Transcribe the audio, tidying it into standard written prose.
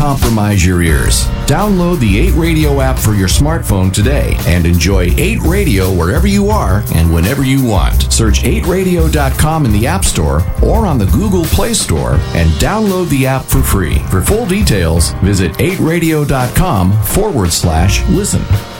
compromise your ears. Download the 8 Radio app for your smartphone today and enjoy 8 Radio wherever you are and whenever you want. Search 8radio.com in the App Store or on the Google Play Store and download the app for free. For full details, visit 8radio.com/listen.